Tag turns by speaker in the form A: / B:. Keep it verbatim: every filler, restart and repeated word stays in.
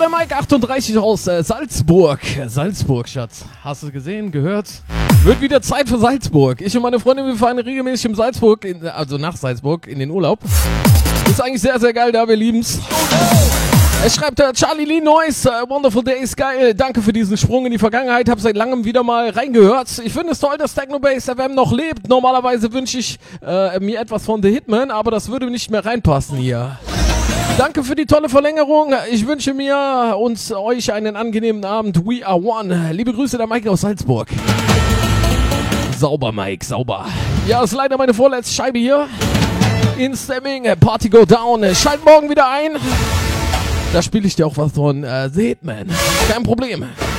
A: der Mike achtunddreißig aus äh, Salzburg. Salzburg, Schatz. Hast du gesehen, gehört? Wird wieder Zeit für Salzburg. Ich und meine Freundin, wir fahren regelmäßig im Salzburg, in, also nach Salzburg, in den Urlaub. Ist eigentlich sehr, sehr geil da, wir lieben's. Er schreibt, äh, Charlie Lee Noise, uh, Wonderful Days, geil, danke für diesen Sprung in die Vergangenheit, hab seit langem wieder mal reingehört. Ich finde es toll, dass Technobase F M noch lebt. Normalerweise wünsche ich äh, mir etwas von The Hitman, aber das würde nicht mehr reinpassen hier. Danke für die tolle Verlängerung. Ich wünsche mir und euch einen angenehmen Abend. We are one. Liebe Grüße, der Mike aus Salzburg. Sauber, Mike, sauber. Ja, ist leider meine vorletzte Scheibe hier. In Stemming, Party Go Down. Schalt morgen wieder ein. Da spiele ich dir auch was von äh, The Hitman. Kein Problem.